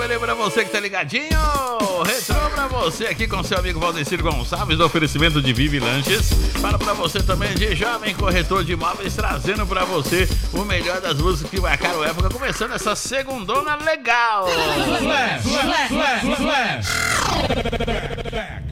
ali pra você que tá ligadinho. Retrô pra você aqui com seu amigo Valdecir Gonçalves, do oferecimento de Vive Lanches. Fala pra você também de Jovem Corretor de Imóveis, trazendo pra você o melhor das músicas que marcaram época, começando essa segundona legal. Flash.